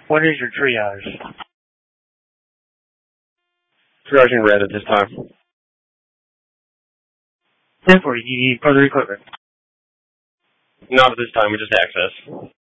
What is your triage? Triaging red at this time. 10-4, you need further equipment. Not at this time, we just access.